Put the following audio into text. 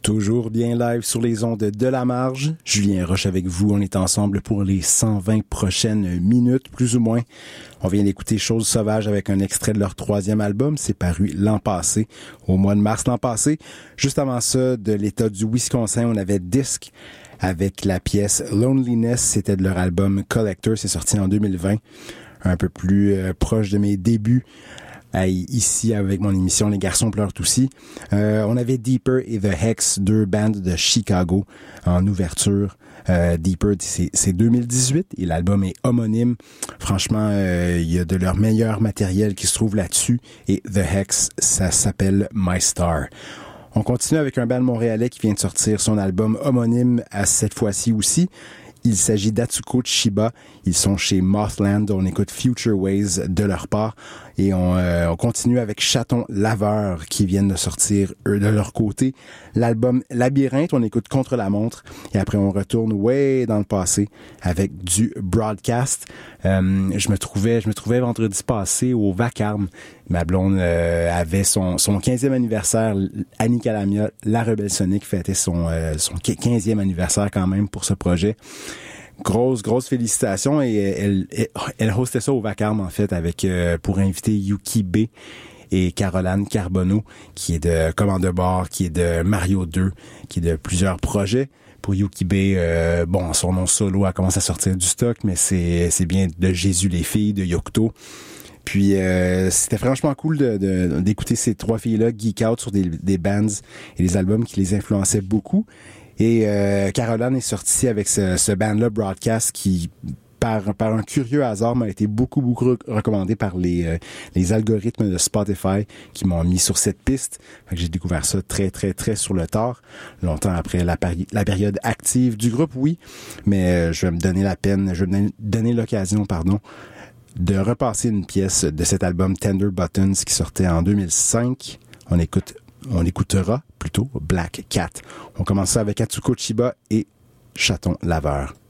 Toujours bien live sur les ondes de la marge. Julien Roche avec vous. On est ensemble pour les 120 prochaines minutes, plus ou moins. On vient d'écouter Choses sauvages avec un extrait de leur 3e album. C'est paru l'an passé, au mois de mars l'an passé. Juste avant ça, de l'État du Wisconsin, on avait Disc avec la pièce Loneliness. C'était de leur album Collector. C'est sorti en 2020. Un peu plus proche de mes débuts. Ici avec mon émission Les garçons pleurent aussi. On avait Deeper et The Hex, deux bandes de Chicago en ouverture. Deeper, c'est 2018 et l'album est homonyme. Franchement, il y a de leur meilleur matériel qui se trouve là-dessus et The Hex, ça s'appelle My Star. On continue avec un band montréalais qui vient de sortir son album homonyme à cette fois-ci aussi. Il s'agit d'Atsuko Chiba. Ils sont chez Mothland. On écoute Future Ways de leur part. Et on continue avec Chaton Laveur qui viennent de sortir, eux, de leur côté, l'album Labyrinthe. On écoute Contre la montre. Et après, on retourne way dans le passé avec du Broadcast. Je me trouvais vendredi passé au Vacarme. Ma blonde avait son 15e anniversaire. Annie Calamia, la Rebelle Sonic, fêtait son 15e anniversaire quand même pour ce projet. Grosse félicitations et elle hostait ça au Vacarme en fait avec pour inviter Yuki B et Caroline Carbonneau qui est de Commande de bord, qui est de Mario 2, qui est de plusieurs projets. Pour Yuki B, son nom solo a commencé à sortir du stock, mais c'est bien de Jésus les filles, de Yocto. Puis c'était franchement cool d'écouter ces trois filles-là geek out sur des bands et des albums qui les influençaient beaucoup. Et Caroline est sortie avec ce band-là, Broadcast, qui, par un curieux hasard, m'a été beaucoup recommandé par les algorithmes de Spotify qui m'ont mis sur cette piste. Fait que j'ai découvert ça très, très, très sur le tard. Longtemps après la période active du groupe, oui. Mais je vais me donner l'occasion, de repasser une pièce de cet album Tender Buttons qui sortait en 2005. On écoutera plutôt Black Cat. On commence ça avec Atsuko Chiba et Chaton Laveur.